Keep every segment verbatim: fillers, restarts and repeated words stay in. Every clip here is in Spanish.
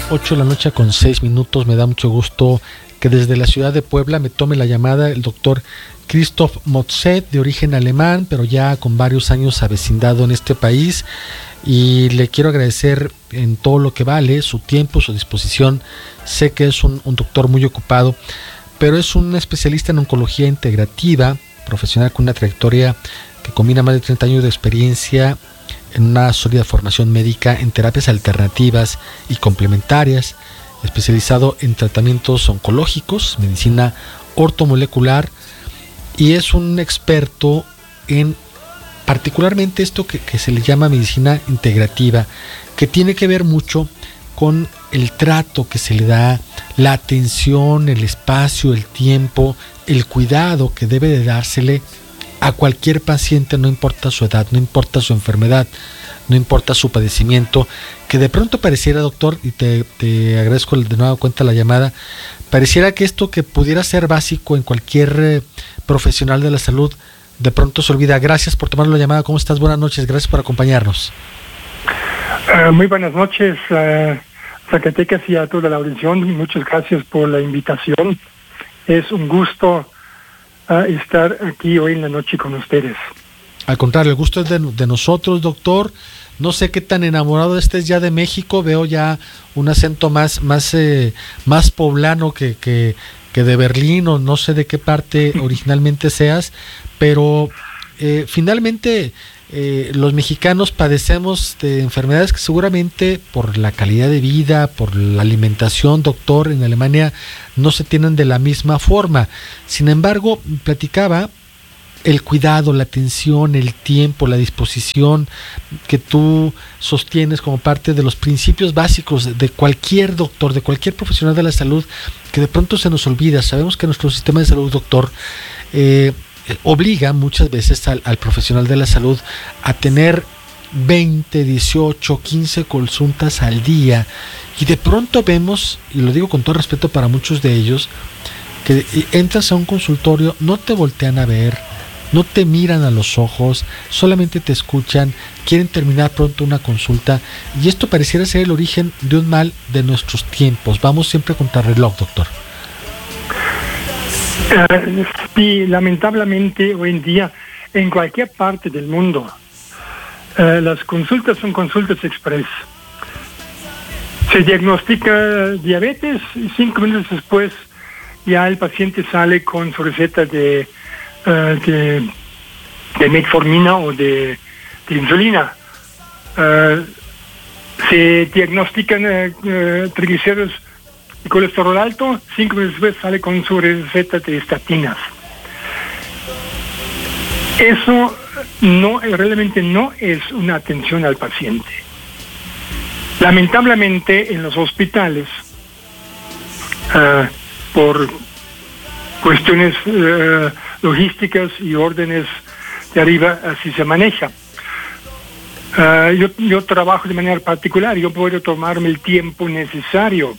ocho de la noche con seis minutos. Me da mucho gusto que desde la ciudad de Puebla me tome la llamada el doctor Christoph Mozet, de origen alemán, pero ya con varios años avecindado en este país. Y le quiero agradecer en todo lo que vale su tiempo, su disposición. Sé que es un, un doctor muy ocupado, pero es un especialista en oncología integrativa, profesional con una trayectoria que combina más de treinta años de experiencia en una sólida formación médica en terapias alternativas y complementarias, especializado en tratamientos oncológicos, medicina ortomolecular, y es un experto en particularmente esto que, que se le llama medicina integrativa, que tiene que ver mucho con el trato que se le da, la atención, el espacio, el tiempo, el cuidado que debe de dársele a cualquier paciente, no importa su edad, no importa su enfermedad, no importa su padecimiento, que de pronto pareciera, doctor, y te, te agradezco de nuevo cuenta la llamada, pareciera que esto que pudiera ser básico en cualquier eh, profesional de la salud, de pronto se olvida. Gracias por tomar la llamada. ¿Cómo estás? Buenas noches. Gracias por acompañarnos. Uh, muy buenas noches, uh, Zacatecas, y a toda la audición. Muchas gracias por la invitación. Es un gusto uh, estar aquí hoy en la noche con ustedes. Al contrario, el gusto es de, de nosotros, doctor. No sé qué tan enamorado estés ya de México. Veo ya un acento más, más, eh, más poblano que, que, que de Berlín, o no sé de qué parte originalmente seas, pero eh, finalmente eh, los mexicanos padecemos de enfermedades que seguramente por la calidad de vida, por la alimentación, doctor, en Alemania no se tienen de la misma forma. Sin embargo, platicaba el cuidado, la atención, el tiempo, la disposición que tú sostienes como parte de los principios básicos de cualquier doctor, de cualquier profesional de la salud, que de pronto se nos olvida. Sabemos que nuestro sistema de salud, doctor, eh, obliga muchas veces al, al profesional de la salud a tener veinte, dieciocho, quince consultas al día, y de pronto vemos, y lo digo con todo respeto para muchos de ellos, que entras a un consultorio, no te voltean a ver, no te miran a los ojos, solamente te escuchan, quieren terminar pronto una consulta, y esto pareciera ser el origen de un mal de nuestros tiempos. Vamos siempre contra reloj, doctor. Uh, sí, lamentablemente hoy en día en cualquier parte del mundo uh, las consultas son consultas express. Se diagnostica diabetes y cinco minutos después ya el paciente sale con su receta de, uh, de, de metformina o de, de insulina. Uh, se diagnostican uh, uh, triglicéridos y colesterol alto, cinco minutos después sale con su receta de estatinas. Eso no, realmente no es una atención al paciente. Lamentablemente en los hospitales, uh, por cuestiones uh, logísticas y órdenes de arriba, así se maneja. Uh, yo, yo trabajo de manera particular, yo puedo tomarme el tiempo necesario.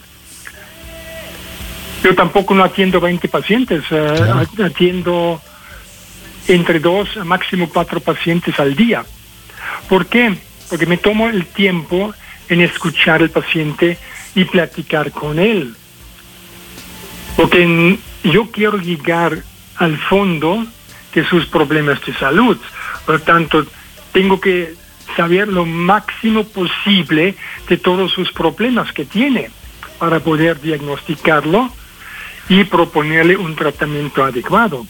Yo tampoco no atiendo veinte pacientes, uh, claro. Atiendo entre dos a máximo cuatro pacientes al día. ¿Por qué? Porque me tomo el tiempo en escuchar al paciente y platicar con él. Porque en, yo quiero llegar al fondo de sus problemas de salud. Por lo tanto, tengo que saber lo máximo posible de todos sus problemas que tiene para poder diagnosticarlo y proponerle un tratamiento adecuado.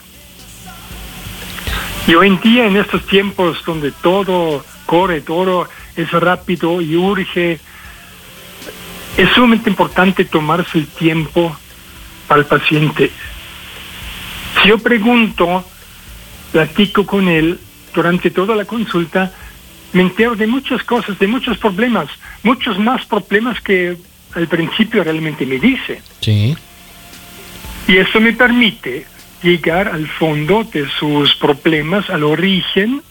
Y hoy en día, en estos tiempos donde todo corre, todo es rápido y urge, es sumamente importante tomarse el tiempo para el paciente. Si yo pregunto, platico con él durante toda la consulta, me entero de muchas cosas, de muchos problemas, muchos más problemas que al principio realmente me dice. Sí. Y eso me permite llegar al fondo de sus problemas, al origen,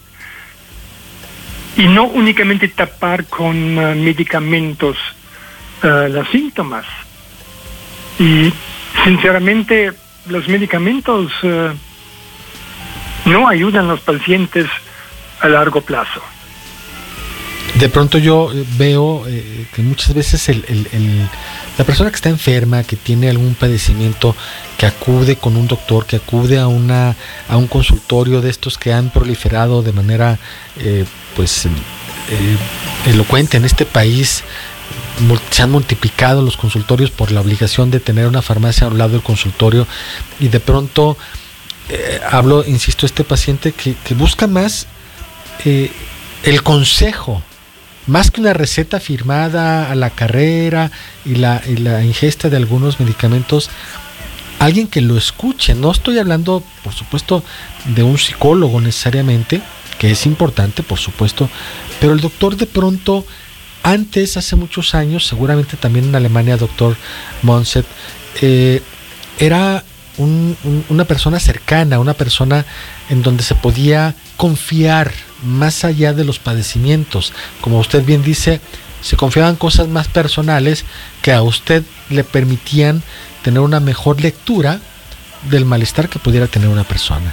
y no únicamente tapar con uh, medicamentos uh, los síntomas. Y sinceramente los medicamentos uh, no ayudan a los pacientes a largo plazo. De pronto yo veo eh, que muchas veces el, el, el La persona que está enferma, que tiene algún padecimiento, que acude con un doctor, que acude a una a un consultorio de estos que han proliferado de manera eh, pues eh, elocuente en este país. Se han multiplicado los consultorios por la obligación de tener una farmacia a un lado del consultorio, y de pronto eh, hablo, insisto, este paciente que, que busca más eh, el consejo, más que una receta firmada a la carrera y la, y la ingesta de algunos medicamentos, alguien que lo escuche. No estoy hablando, por supuesto, de un psicólogo necesariamente, que es importante, por supuesto, pero el doctor de pronto, antes, hace muchos años, seguramente también en Alemania, doctor Monset, eh, era un, un, una persona cercana, una persona en donde se podía confiar más allá de los padecimientos. Como usted bien dice, se confiaban cosas más personales que a usted le permitían tener una mejor lectura del malestar que pudiera tener una persona.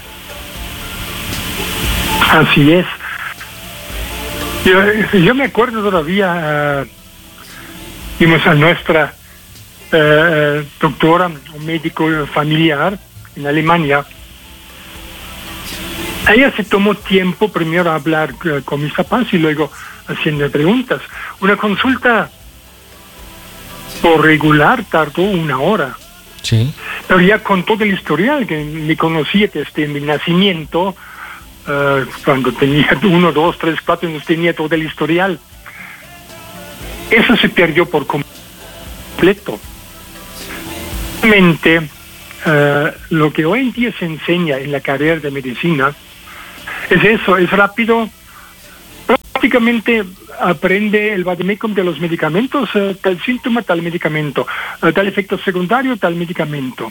Así es. Yo, yo me acuerdo todavía, uh, vimos a nuestra uh, doctora, un médico familiar en Alemania. Ella se tomó tiempo primero a hablar uh, con mis papás y luego haciendo preguntas. Una consulta por regular tardó una hora. Sí. Pero ya con todo el historial que me conocía desde mi nacimiento, Uh, cuando tenía uno, dos, tres, cuatro años, tenía todo el historial. Eso se perdió por completo. Realmente, uh, lo que hoy en día se enseña en la carrera de medicina es eso, es rápido. Prácticamente aprende el vademecum de los medicamentos, uh, tal síntoma, tal medicamento, uh, tal efecto secundario, tal medicamento.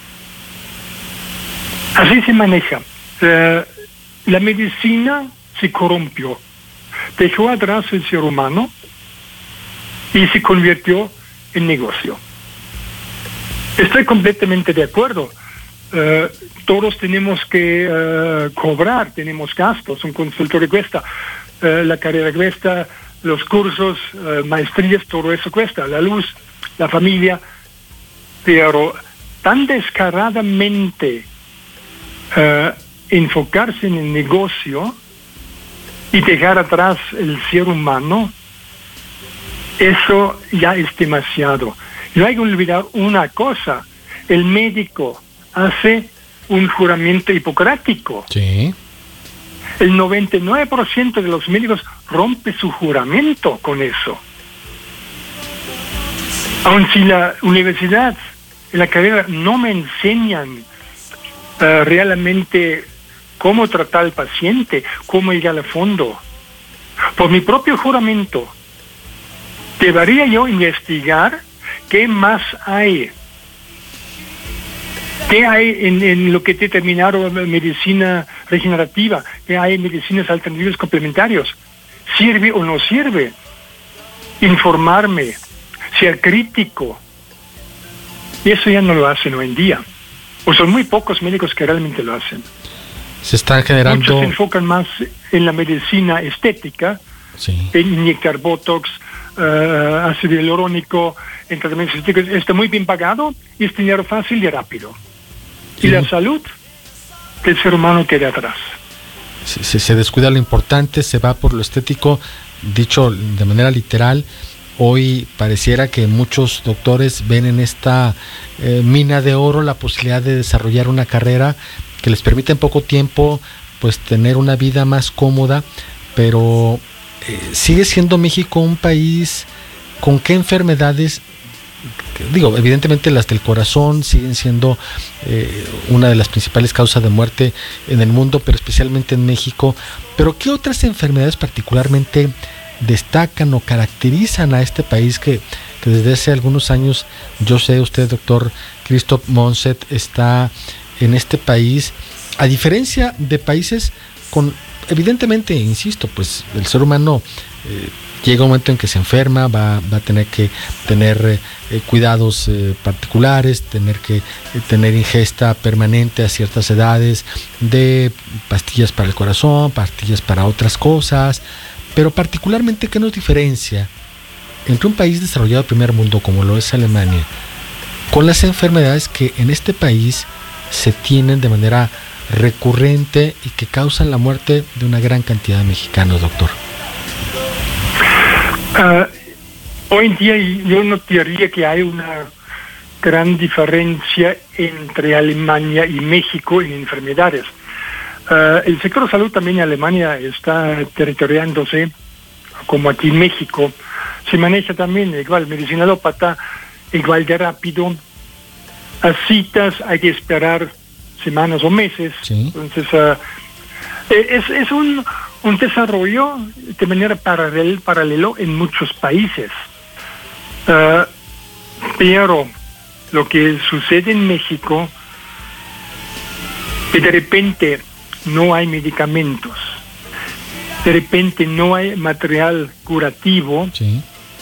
Así se maneja. Uh, La medicina se corrompió, dejó atrás el ser humano y se convirtió en negocio. Estoy completamente de acuerdo. Uh, todos tenemos que uh, cobrar, tenemos gastos, un consultorio cuesta, uh, la carrera cuesta, los cursos, uh, maestrías, todo eso cuesta, la luz, la familia, pero tan descaradamente uh, enfocarse en el negocio y dejar atrás el ser humano, eso ya es demasiado. No hay que olvidar una cosa: el médico hace un juramento hipocrático. Sí. El noventa y nueve por ciento de los médicos rompe su juramento con eso. Aun si la universidad, en la carrera, no me enseñan uh, realmente cómo tratar al paciente, cómo ir al fondo. Por mi propio juramento, debería yo investigar qué más hay. ¿Qué hay en, en lo que determinaron medicina regenerativa? ¿Qué hay en medicinas alternativas complementarios? ¿Sirve o no sirve? Informarme, ser crítico. Y eso ya no lo hacen hoy en día. O son muy pocos médicos que realmente lo hacen. Se están generando... Muchos se enfocan más en la medicina estética, sí, en inyectar botox, uh, ácido hialurónico, en tratamientos estéticos. Está muy bien pagado y es dinero fácil y rápido. Y, y la salud del ser humano queda atrás. Se, se descuida lo importante, se va por lo estético. Dicho de manera literal, hoy pareciera que muchos doctores ven en esta eh, mina de oro la posibilidad de desarrollar una carrera que les permite en poco tiempo pues tener una vida más cómoda, pero eh, sigue siendo México un país con qué enfermedades, digo, evidentemente las del corazón siguen siendo eh, una de las principales causas de muerte en el mundo, pero especialmente en México. Pero ¿qué otras enfermedades particularmente destacan o caracterizan a este país que, que desde hace algunos años, yo sé, usted, doctor Christoph Monset, está en este país, a diferencia de países con, evidentemente, insisto, pues el ser humano eh, llega un momento en que se enferma, va, va a tener que tener eh, cuidados eh, particulares, tener que eh, tener ingesta permanente a ciertas edades de pastillas para el corazón, pastillas para otras cosas, pero particularmente, ¿qué nos diferencia entre un país desarrollado de primer mundo como lo es Alemania, con las enfermedades que en este país se tienen de manera recurrente y que causan la muerte de una gran cantidad de mexicanos, doctor? Uh, hoy en día yo no diría que hay una gran diferencia entre Alemania y México en enfermedades. Uh, el sector de salud también en Alemania está territoriándose como aquí en México. Se maneja también igual medicina alópata, igual de rápido. A citas hay que esperar semanas o meses. Sí. Entonces uh, es, es un, un desarrollo de manera paralel, paralelo en muchos países. Uh, pero lo que sucede en México, que de repente no hay medicamentos, de repente no hay material curativo. Sí.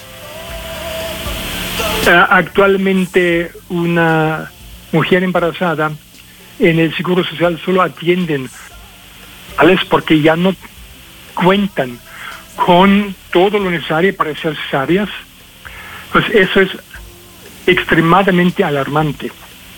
Uh, actualmente una mujer embarazada en el Seguro Social solo atienden a las porque ya no cuentan con todo lo necesario para hacer cesáreas. Pues eso es extremadamente alarmante.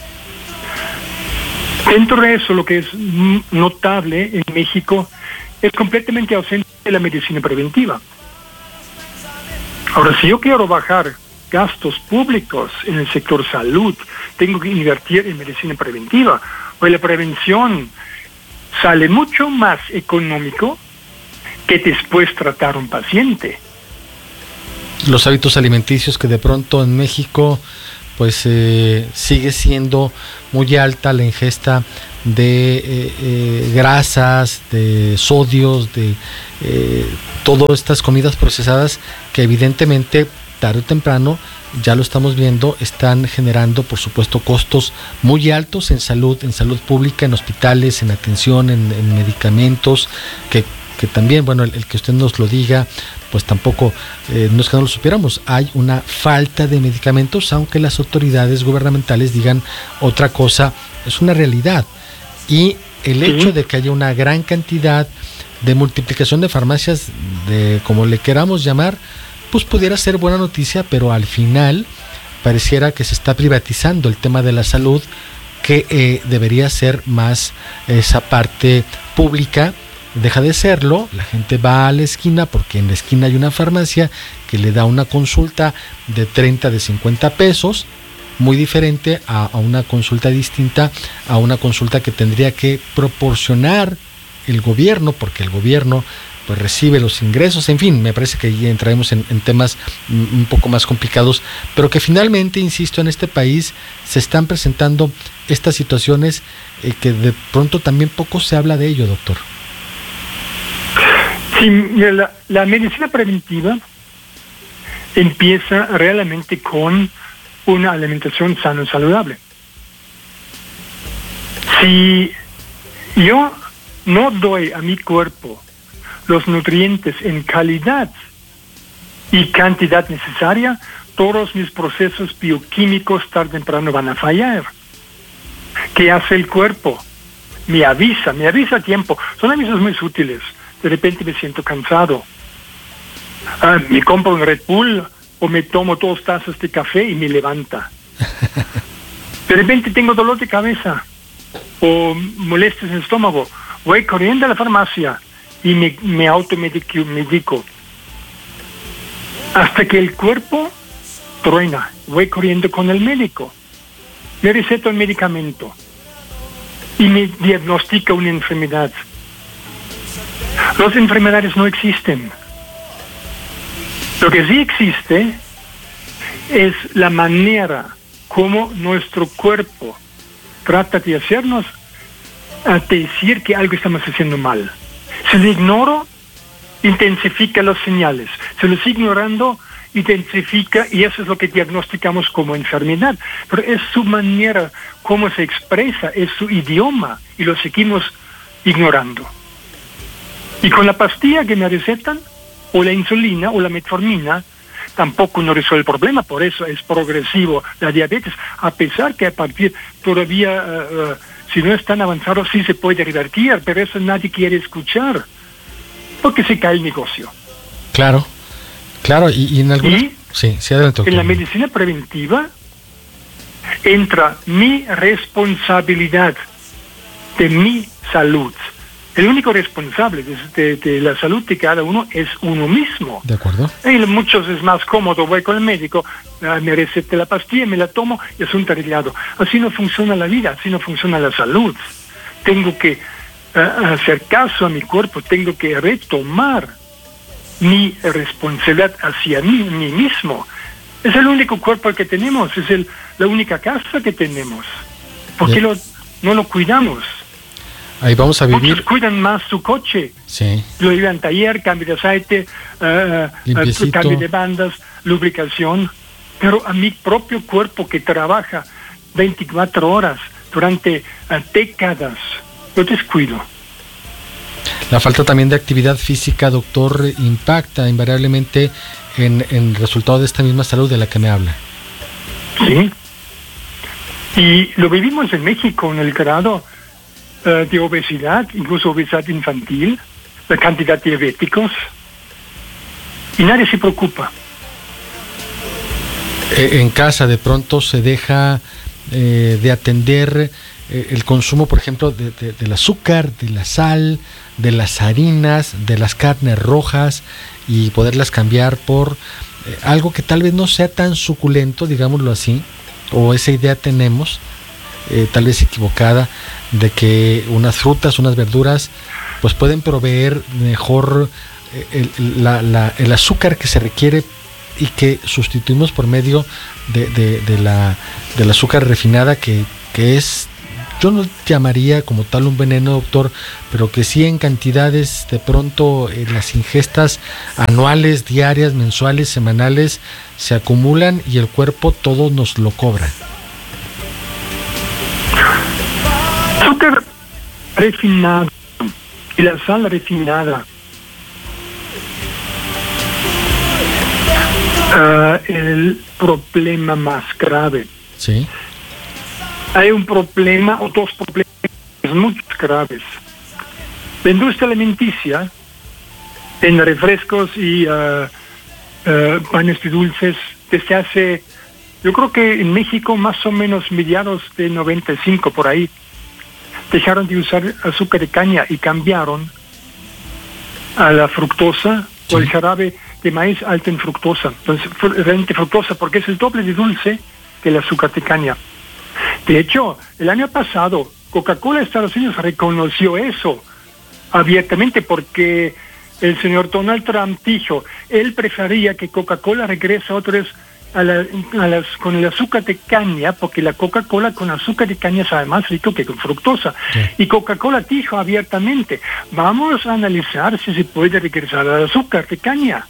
Dentro de eso, lo que es notable en México es completamente ausente de la medicina preventiva. Ahora, si yo quiero bajar gastos públicos en el sector salud, tengo que invertir en medicina preventiva, pues la prevención sale mucho más económico que después tratar un paciente. Los hábitos alimenticios que de pronto en México pues eh, sigue siendo muy alta la ingesta de eh, eh, grasas, de sodios, de eh, todas estas comidas procesadas que evidentemente tarde o temprano, ya lo estamos viendo, están generando por supuesto costos muy altos en salud, en salud pública, en hospitales, en atención, en, en medicamentos, que, que también, bueno, el, el que usted nos lo diga, pues tampoco, eh, no es que no lo supiéramos, hay una falta de medicamentos, aunque las autoridades gubernamentales digan otra cosa, es una realidad. Y el sí. hecho de que haya una gran cantidad de multiplicación de farmacias, de como le queramos llamar, pues pudiera ser buena noticia, pero al final pareciera que se está privatizando el tema de la salud, que eh, debería ser más esa parte pública. Deja de serlo, la gente va a la esquina porque en la esquina hay una farmacia que le da una consulta de treinta, de cincuenta pesos, muy diferente a, a una consulta distinta, a una consulta que tendría que proporcionar el gobierno, porque el gobierno pues recibe los ingresos, en fin, me parece que ya entraremos en, en temas un poco más complicados, pero que finalmente, insisto, en este país se están presentando estas situaciones eh, que de pronto también poco se habla de ello, doctor. Sí, la, la medicina preventiva empieza realmente con una alimentación sana y saludable. Si yo no doy a mi cuerpo los nutrientes en calidad y cantidad necesaria, todos mis procesos bioquímicos tarde o temprano van a fallar. ¿Qué hace el cuerpo? Me avisa, me avisa a tiempo. Son avisos muy sutiles. De repente me siento cansado. Ah, me compro un Red Bull o me tomo dos tazas de café y me levanta. De repente tengo dolor de cabeza o molestias en el estómago. Voy corriendo a la farmacia y me, me automedico medico. Hasta que el cuerpo truena. Voy corriendo con el médico. Me receta un medicamento y me diagnostica una enfermedad. Las enfermedades no existen. Lo que sí existe es la manera como nuestro cuerpo trata de hacernos a decir que algo estamos haciendo mal. Si lo ignoro, intensifica las señales. Si lo sigo ignorando, intensifica, y eso es lo que diagnosticamos como enfermedad. Pero es su manera como se expresa, es su idioma, y lo seguimos ignorando. Y con la pastilla que me recetan, o la insulina, o la metformina, tampoco no resuelve el problema, por eso es progresivo la diabetes, a pesar que a partir todavía, uh, uh, si no es tan avanzado, sí se puede revertir, pero eso nadie quiere escuchar, porque se cae el negocio. Claro, claro, y, y en algunas... Y Sí, sí, adelante, doctor. En la medicina preventiva entra mi responsabilidad de mi salud. El único responsable de, de, de la salud de cada uno es uno mismo. De acuerdo. Y muchos es más cómodo, voy con el médico, uh, me receta la pastilla, me la tomo y asunto arreglado. Así no funciona la vida, así no funciona la salud. Tengo que uh, hacer caso a mi cuerpo, tengo que retomar mi responsabilidad hacia mí, mí mismo. Es el único cuerpo que tenemos, es el, la única casa que tenemos. ¿Por qué lo, no lo cuidamos? Ahí vamos a vivir. Muchos cuidan más su coche. Sí. Lo llevan taller, cambio de aceite, uh, uh, cambio de bandas, lubricación. Pero a mi propio cuerpo que trabaja veinticuatro horas durante uh, décadas, lo descuido. La falta también de actividad física, doctor, impacta invariablemente en, en el resultado de esta misma salud de la que me habla. Sí. Y lo vivimos en México en el grado uh, de obesidad, incluso obesidad infantil, la cantidad de diabéticos, y nadie se preocupa. Eh, en casa de pronto se deja eh, de atender eh, el consumo, por ejemplo, de, de, del azúcar, de la sal, de las harinas, de las carnes rojas, y poderlas cambiar por eh, algo que tal vez no sea tan suculento, digámoslo así, o esa idea tenemos, eh, tal vez equivocada, de que unas frutas, unas verduras, pues pueden proveer mejor eh, el, la, la, el azúcar que se requiere y que sustituimos por medio de, de, de la del azúcar refinada, que, que es, yo no llamaría como tal un veneno, doctor, pero que sí en cantidades de pronto en las ingestas anuales, diarias, mensuales, semanales, se acumulan y el cuerpo todo nos lo cobra. Azúcar refinado y la sal refinada, uh, el problema más grave. Sí. Hay un problema o dos problemas muy graves. La industria alimenticia en refrescos y uh, uh, panes de dulces desde hace, yo creo que en México más o menos mediados de noventa y cinco por ahí, dejaron de usar azúcar de caña y cambiaron a la fructosa, sí, o el jarabe de maíz alto en fructosa. Entonces, realmente fructosa porque es el doble de dulce que el azúcar de caña. De hecho, el año pasado, Coca-Cola de Estados Unidos reconoció eso abiertamente porque el señor Donald Trump dijo, él prefería que Coca-Cola regrese otra vez a la, a las, con el azúcar de caña, porque la Coca-Cola con azúcar de caña sabe más rico que con fructosa. Sí. Y Coca-Cola dijo abiertamente, vamos a analizar si se puede regresar al azúcar de caña.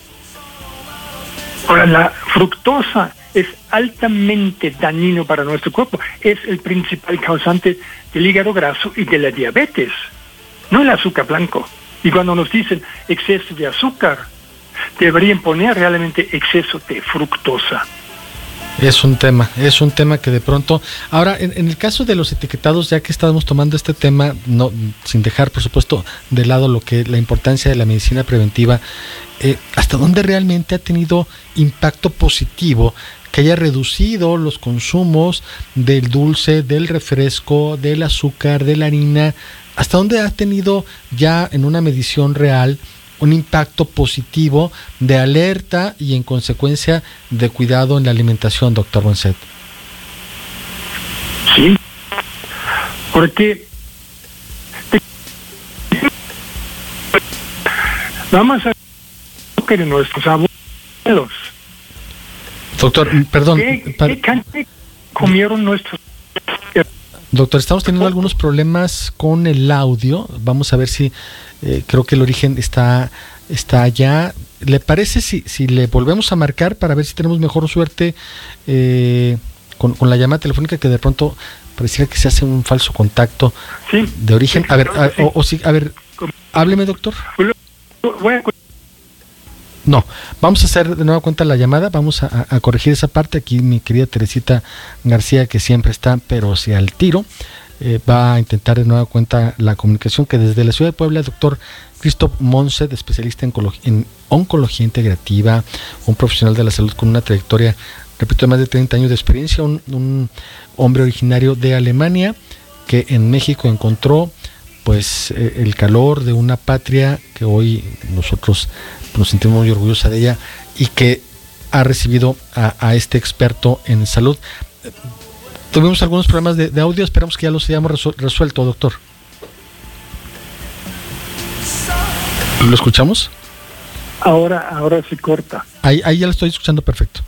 Ahora, la fructosa es altamente dañino para nuestro cuerpo, es el principal causante del hígado graso y de la diabetes, no el azúcar blanco. Y cuando nos dicen exceso de azúcar, deberían poner realmente exceso de fructosa. Es un tema, es un tema que de pronto... Ahora, en, en el caso de los etiquetados, ya que estamos tomando este tema, no sin dejar, por supuesto, de lado lo que la importancia de la medicina preventiva, eh, ¿hasta dónde realmente ha tenido impacto positivo que haya reducido los consumos del dulce, del refresco, del azúcar, de la harina? ¿Hasta dónde ha tenido ya en una medición real un impacto positivo de alerta y en consecuencia de cuidado en la alimentación, doctor Monset? Sí, porque vamos a que de nuestros abuelos. Doctor, perdón. ¿Qué, para... ¿Qué comieron nuestros? Doctor, estamos teniendo algunos problemas con el audio. Vamos a ver si eh, creo que el origen está está allá. ¿Le parece si si le volvemos a marcar para ver si tenemos mejor suerte eh, con, con la llamada telefónica, que de pronto pareciera que se hace un falso contacto? Sí, de origen? A ver, a, sí. o, o sí, a ver, hábleme, doctor. Voy a... No, vamos a hacer de nueva cuenta la llamada, vamos a, a corregir esa parte. Aquí mi querida Teresita García, que siempre está, pero si al tiro, eh, va a intentar de nueva cuenta la comunicación, que desde la ciudad de Puebla el doctor Christoph Monset, especialista en, en oncología integrativa, un profesional de la salud con una trayectoria, repito, de más de treinta años de experiencia, un, un hombre originario de Alemania que en México encontró pues eh, el calor de una patria que hoy nosotros nos sentimos muy orgullosos de ella y que ha recibido a, a este experto en salud. Tuvimos algunos problemas de, de audio, esperamos que ya los hayamos resu- resuelto, doctor. ¿Lo escuchamos? Ahora, ahora se corta. Ahí, ahí ya lo estoy escuchando perfecto.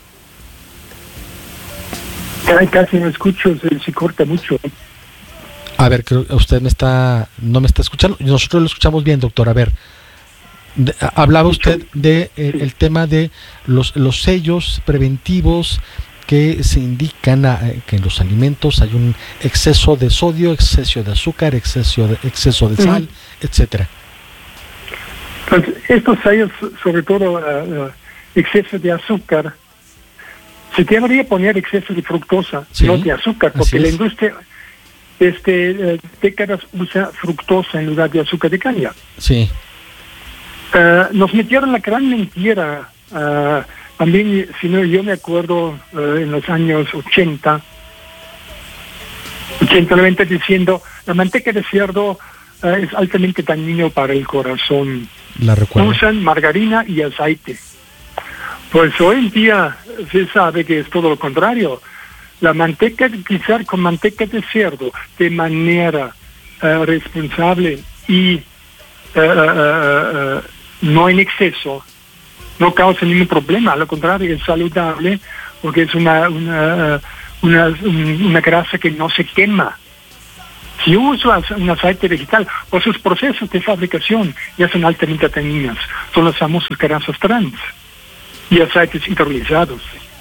Ay, casi no escucho, se, se corta mucho. A ver, creo que usted me está, no me está escuchando. Nosotros lo escuchamos bien, doctor. A ver, de, hablaba usted de eh, sí. el tema de los, los sellos preventivos que se indican a, que en los alimentos hay un exceso de sodio, exceso de azúcar, exceso de, exceso de sal, uh-huh. etcétera. Pues estos sellos, sobre todo uh, uh, exceso de azúcar, se debería poner exceso de fructosa, sí, no de azúcar, porque la industria desde uh, décadas usa fructosa en lugar de azúcar de caña. Sí. Uh, nos metieron la gran mentira, uh, también, si no, yo me acuerdo uh, en los años ochenta, ochenta, noventa, diciendo, la manteca de cerdo uh, es altamente dañino para el corazón. La recuerdo. Usan margarina y aceite. Pues hoy en día se sabe que es todo lo contrario. La manteca, utilizar con manteca de cerdo de manera uh, responsable y uh, uh, uh, uh, no en exceso, no causa ningún problema. Al contrario, es saludable porque es una una, una, una grasa que no se quema. Si uso un aceite vegetal, pues sus procesos de fabricación ya son altamente dañinos. Son las famosas grasas trans y aceites hidrolizados.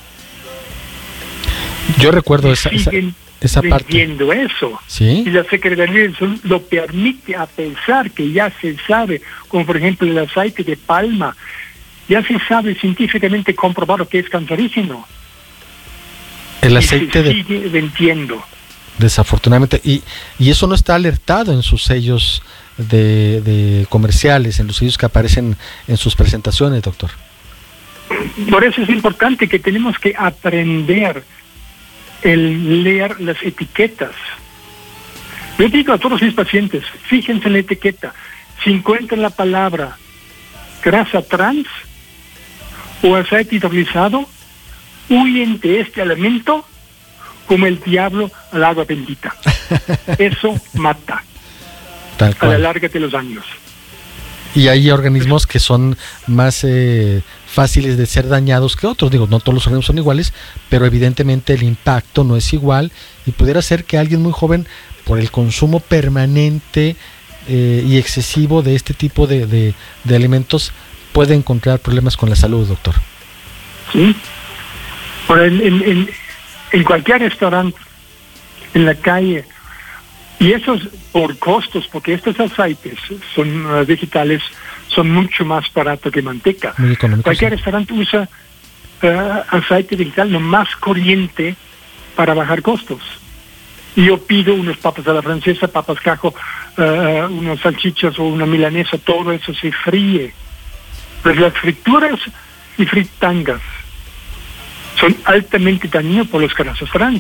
Yo recuerdo esa, esa, esa parte. Vendiendo eso. ¿Sí? Y la Secretaría de Salud lo permite, a pesar que ya se sabe, como por ejemplo el aceite de palma, ya se sabe científicamente comprobado que es cancerígeno. El aceite y se de... sigue vendiendo. Desafortunadamente. Y, y eso no está alertado en sus sellos de, de comerciales, en los sellos que aparecen en sus presentaciones, doctor. Por eso es importante que tenemos que aprender el leer las etiquetas. Yo digo a todos mis pacientes, fíjense en la etiqueta. Si encuentran la palabra grasa trans o aceite hidrolizado, huyen de este alimento como el diablo al agua bendita. Eso mata Tal cual. A la larga de los años. Y hay organismos que son más eh, fáciles de ser dañados que otros. Digo, no todos los organismos son iguales, pero evidentemente el impacto no es igual y pudiera ser que alguien muy joven, por el consumo permanente eh, y excesivo de este tipo de, de, de alimentos, puede encontrar problemas con la salud, doctor. Sí. Por en, en, en, en cualquier restaurante, en la calle, y eso es por costos, porque estos aceites son uh, vegetales, son mucho más baratos que manteca. Muy económico, cualquier sí. restaurante usa uh, aceite vegetal lo más corriente para bajar costos. Y yo pido unas papas a la francesa, papas cajo, uh, unas salchichas o una milanesa, todo eso se fríe. Pues las frituras y fritangas son altamente dañinos por los grasas trans.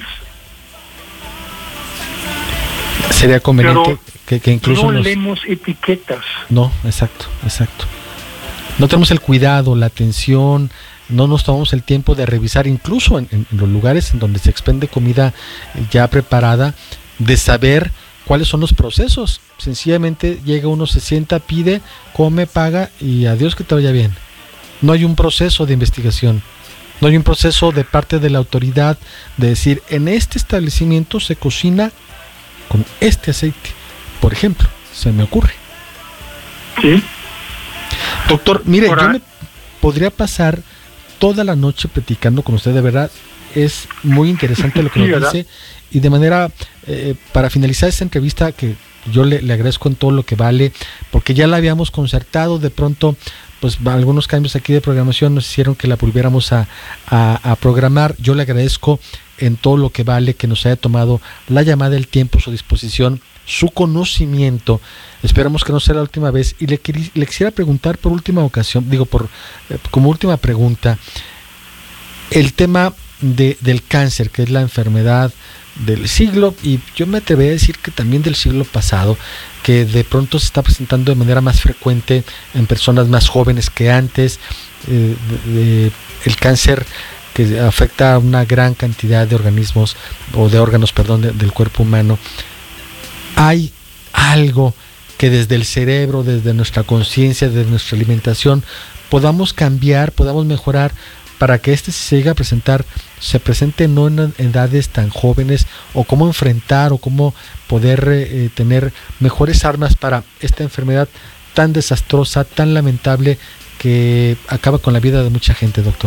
Sería conveniente que, que incluso no nos... leemos etiquetas. No, exacto, exacto. No tenemos el cuidado, la atención, no nos tomamos el tiempo de revisar, incluso en, en los lugares en donde se expende comida ya preparada, de saber cuáles son los procesos. Sencillamente llega uno, se sienta, pide, come, paga y adiós, que te vaya bien. No hay un proceso de investigación. No hay un proceso de parte de la autoridad de decir, en este establecimiento se cocina con este aceite, por ejemplo, se me ocurre. Sí. Doctor, mire, Ahora, yo me podría pasar toda la noche platicando con usted, de verdad, es muy interesante lo que sí, nos ¿verdad? dice, y de manera, eh, para finalizar esta entrevista, que yo le, le agradezco en todo lo que vale, porque ya la habíamos concertado, de pronto pues algunos cambios aquí de programación nos hicieron que la volviéramos a, a, a programar. Yo le agradezco en todo lo que vale que nos haya tomado la llamada, el tiempo, su disposición, su conocimiento. Esperamos que no sea la última vez. Y le, le quisiera preguntar por última ocasión, digo, por eh, como última pregunta, el tema de, del cáncer, que es la enfermedad del siglo, y yo me atrevería a decir que también del siglo pasado, que de pronto se está presentando de manera más frecuente en personas más jóvenes que antes, eh, de, de, el cáncer que afecta a una gran cantidad de organismos, o de órganos, perdón, de, del cuerpo humano. ¿Hay algo que desde el cerebro, desde nuestra conciencia, desde nuestra alimentación, podamos cambiar, podamos mejorar para que este, si se llega a presentar, se presente no en edades tan jóvenes, o cómo enfrentar o cómo poder eh, tener mejores armas para esta enfermedad tan desastrosa, tan lamentable, que acaba con la vida de mucha gente, doctor?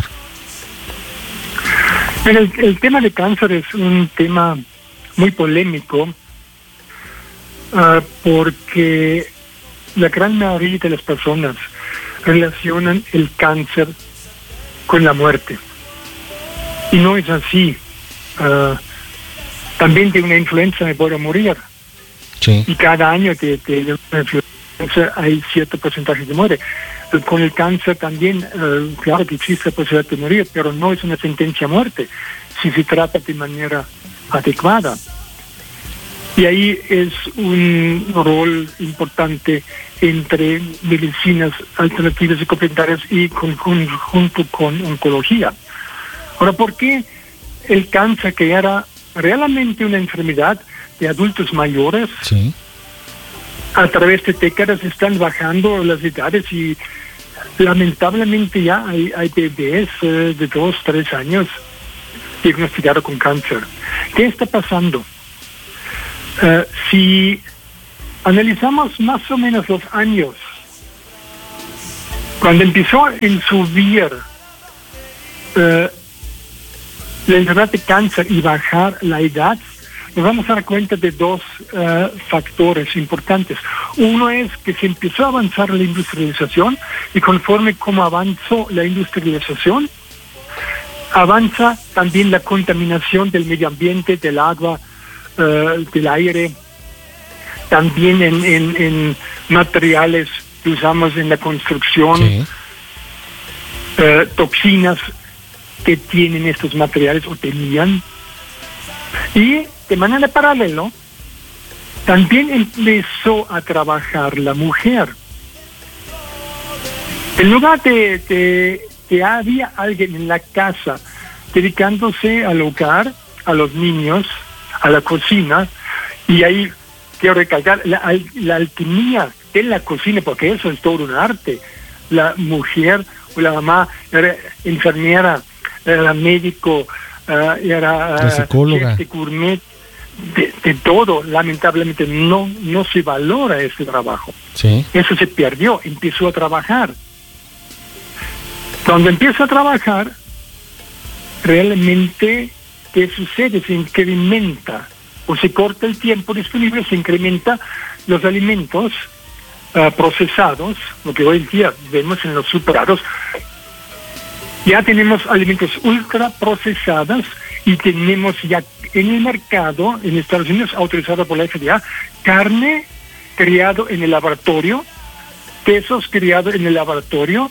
El, el tema de cáncer es un tema muy polémico, uh, porque la gran mayoría de las personas relacionan el cáncer con la muerte. Y no es así. Uh, también de una influenza me puedo morir. Sí. Y cada año de, de, de una influenza hay cierto porcentaje de muerte. Con el cáncer también, uh, claro que existe la posibilidad de morir, pero no es una sentencia a muerte si se trata de manera adecuada. Y ahí es un rol importante entre medicinas alternativas y complementarias y con, con, junto con oncología. Ahora, ¿por qué el cáncer, que era realmente una enfermedad de adultos mayores, sí, a través de décadas están bajando las edades y lamentablemente ya hay, hay bebés eh, de dos, tres años diagnosticados con cáncer? ¿Qué está pasando? Uh, si analizamos más o menos los años, cuando empezó en subir uh, la enfermedad de cáncer y bajar la edad, nos vamos a dar cuenta de dos uh, factores importantes. Uno es que se empezó a avanzar la industrialización, y conforme como avanzó la industrialización, avanza también la contaminación del medio ambiente, del agua, Uh, del aire, también en, en, en materiales que usamos en la construcción, sí. uh, toxinas que tienen estos materiales o tenían. Y de manera paralela también empezó a trabajar la mujer. En lugar de, de que había alguien en la casa dedicándose al hogar, a los niños, a la cocina, y ahí quiero recalcar la, la alquimia de la cocina, porque eso es todo un arte. La mujer o la mamá era enfermera, era médico, uh, era uh, psicóloga, chef de gourmet, de, de todo. Lamentablemente no, no se valora ese trabajo. Sí. Eso se perdió, empezó a trabajar. Cuando empieza a trabajar, realmente, ¿qué sucede? Se incrementa o se corta el tiempo disponible, se incrementa los alimentos uh, procesados, lo que hoy en día vemos en los supermercados. Ya tenemos alimentos ultra procesados y tenemos ya en el mercado, en Estados Unidos, autorizado por la F D A, carne criado en el laboratorio, quesos criados en el laboratorio.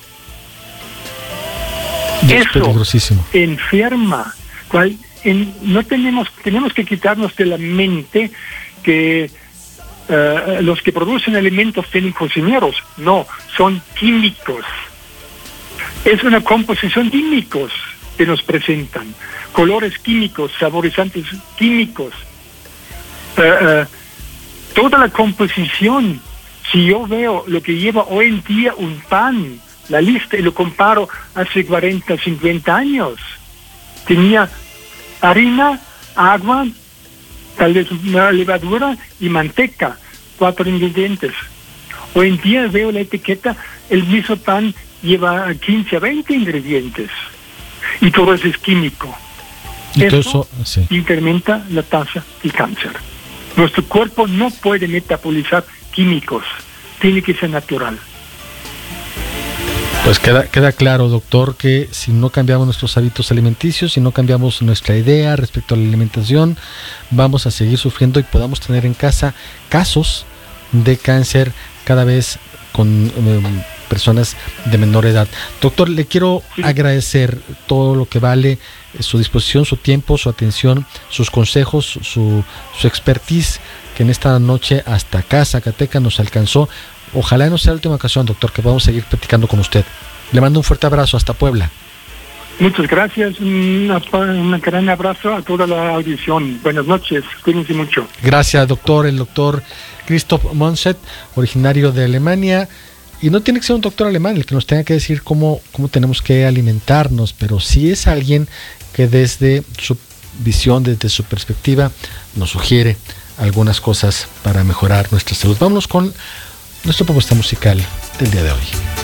Es peligrosísimo. Enferma. ¿Cuál? En, no tenemos tenemos que quitarnos de la mente que uh, los que producen alimentos tienen cocineros. No, son químicos. Es una composición de químicos que nos presentan. Colores químicos, saborizantes químicos. Uh, uh, toda la composición, si yo veo lo que lleva hoy en día un pan, la lista, y lo comparo hace cuarenta, cincuenta años, tenía harina, agua, tal vez una levadura y manteca, cuatro ingredientes. Hoy en día veo la etiqueta, el mismo pan lleva quince a veinte ingredientes y todo eso es químico. Eso, eso sí. incrementa la tasa de cáncer. Nuestro cuerpo no puede metabolizar químicos, tiene que ser natural. Pues queda, queda claro, doctor, que si no cambiamos nuestros hábitos alimenticios, si no cambiamos nuestra idea respecto a la alimentación, vamos a seguir sufriendo y podamos tener en casa casos de cáncer cada vez con eh, personas de menor edad. Doctor, le quiero sí. agradecer todo lo que vale su disposición, su tiempo, su atención, sus consejos, su, su expertise, que en esta noche hasta acá, Zacatecas, nos alcanzó. Ojalá no sea la última ocasión, doctor, que podamos seguir platicando con usted. Le mando un fuerte abrazo hasta Puebla. Muchas gracias, un, un gran abrazo a toda la audición. Buenas noches, cuídense mucho. Gracias, doctor. El doctor Christoph Monset, originario de Alemania. Y no tiene que ser un doctor alemán el que nos tenga que decir cómo, cómo tenemos que alimentarnos, pero sí es alguien que desde su visión, desde su perspectiva, nos sugiere algunas cosas para mejorar nuestra salud. Vámonos con nuestra propuesta musical del día de hoy.